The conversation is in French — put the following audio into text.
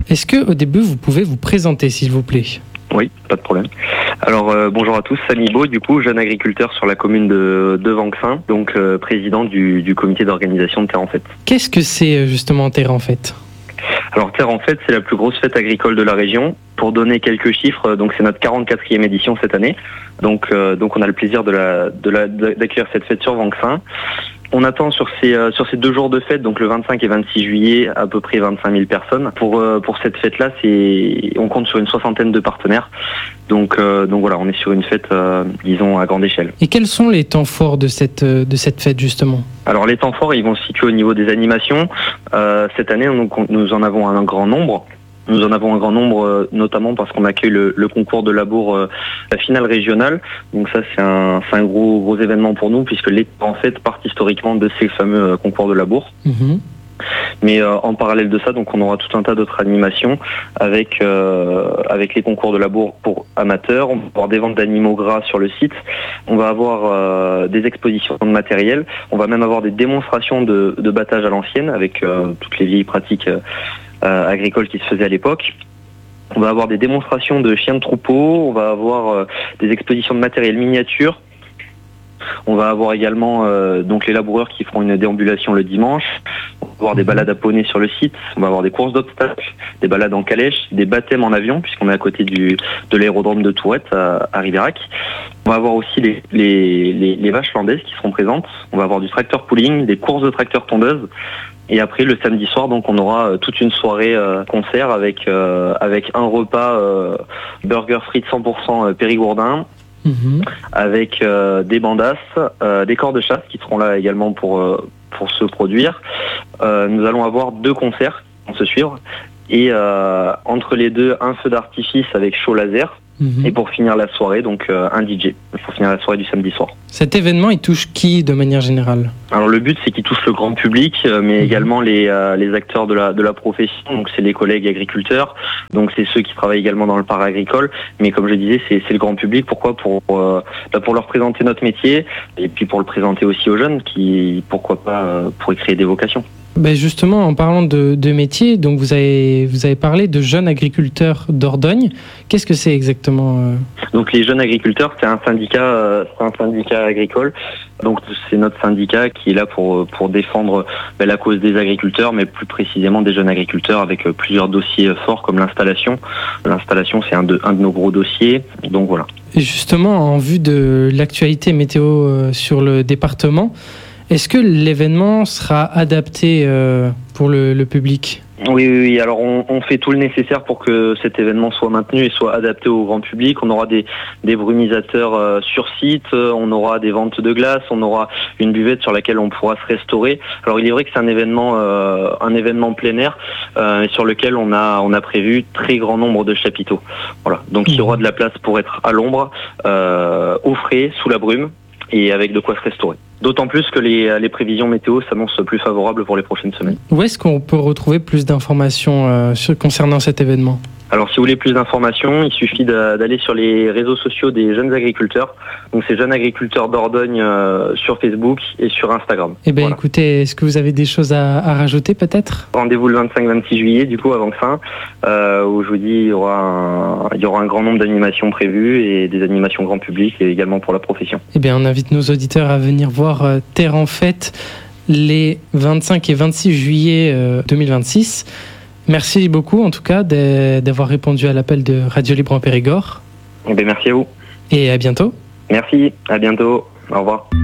Est-ce qu'au début, vous pouvez vous présenter, s'il vous plaît ? Oui, pas de problème. Alors bonjour à tous, Samy Beau, du coup, jeune agriculteur sur la commune de Vanxin, donc président du comité d'organisation de Terre en Fête. Qu'est-ce que c'est justement Terre en Fête ? Alors Terre en Fête, c'est la plus grosse fête agricole de la région. Pour donner quelques chiffres, donc c'est notre 44e édition cette année. Donc on a le plaisir d'accueillir cette fête sur Vanxin. On attend sur ces 2 jours de fête, donc le 25 et 26 juillet, à peu près 25 000 personnes. Pour cette fête-là, on compte sur une 60aine de partenaires. Donc voilà, on est sur une fête, disons, à grande échelle. Et quels sont les temps forts de cette fête, justement ? Alors les temps forts, ils vont se situer au niveau des animations. Cette année, nous en avons un grand nombre. Nous en avons un grand nombre, notamment parce qu'on accueille le concours de labour, la finale régionale. Donc ça, c'est un gros événement pour nous, puisque les en fait partent historiquement de ces fameux concours de labour. Mmh. Mais en parallèle de ça, donc on aura tout un tas d'autres animations avec les concours de labour pour amateurs. On va avoir des ventes d'animaux gras sur le site. On va avoir des expositions de matériel. On va même avoir des démonstrations de battage à l'ancienne avec toutes les vieilles pratiques agricoles qui se faisaient à l'époque. On va avoir des démonstrations de chiens de troupeau. On va avoir des expositions de matériel miniature. On va avoir également donc les laboureurs qui feront une déambulation le dimanche. On va avoir des balades à poney sur le site. On va avoir des courses d'obstacles, des balades en calèche, des baptêmes en avion puisqu'on est à côté de l'aérodrome de Tourette à Ribérac. On va avoir aussi les vaches landaises qui seront présentes. On va avoir du tracteur pooling, des courses de tracteurs tondeuses. Et après le samedi soir, donc on aura toute une soirée concert avec un repas burger frites 100% périgourdin. Mmh. Avec des bandasses, des corps de chasse qui seront là également pour se produire. Nous allons avoir 2 concerts qui vont se suivre et entre les deux, un feu d'artifice avec show laser. Mmh. Et pour finir la soirée, donc un DJ, pour finir la soirée du samedi soir. Cet événement, il touche qui de manière générale ? Alors le but, c'est qu'il touche le grand public, mais également les acteurs de la profession, donc c'est les collègues agriculteurs, donc c'est ceux qui travaillent également dans le para-agricole, mais comme je disais, c'est le grand public. Pourquoi ? Pour leur présenter notre métier, et puis pour le présenter aussi aux jeunes qui, pourquoi pas, pourraient créer des vocations. Ben justement, en parlant de métier, donc vous avez parlé de jeunes agriculteurs d'Ordogne. Qu'est-ce que c'est exactement ? Donc les jeunes agriculteurs, c'est un syndicat agricole. Donc c'est notre syndicat qui est là pour défendre la cause des agriculteurs, mais plus précisément des jeunes agriculteurs avec plusieurs dossiers forts comme l'installation. L'installation, c'est un de nos gros dossiers. Donc voilà. Et justement, en vue de l'actualité météo sur le département, est-ce que l'événement sera adapté pour le public ? Oui. Alors on fait tout le nécessaire pour que cet événement soit maintenu et soit adapté au grand public. On aura des brumisateurs sur site, on aura des ventes de glace, on aura une buvette sur laquelle on pourra se restaurer. Alors il est vrai que c'est un événement plein air sur lequel on a prévu très grand nombre de chapiteaux. Voilà. Donc il y aura de la place pour être à l'ombre, au frais, sous la brume, et avec de quoi se restaurer. D'autant plus que les prévisions météo s'annoncent plus favorables pour les prochaines semaines. Où est-ce qu'on peut retrouver plus d'informations concernant cet événement ? Alors si vous voulez plus d'informations, il suffit d'aller sur les réseaux sociaux des jeunes agriculteurs. Donc c'est Jeunes Agriculteurs d'Ordogne sur Facebook et sur Instagram. Eh bien écoutez, est-ce que vous avez des choses à rajouter peut-être ? Rendez-vous le 25-26 juillet du coup à Vanxin, où je vous dis il y aura un grand nombre d'animations prévues et des animations grand public et également pour la profession. Eh bien on invite nos auditeurs à venir voir Terre en Fête les 25 et 26 juillet 2026. Merci beaucoup en tout cas d'avoir répondu à l'appel de Radio Libre en Périgord. Eh bien, merci à vous. Et à bientôt. Merci, à bientôt. Au revoir.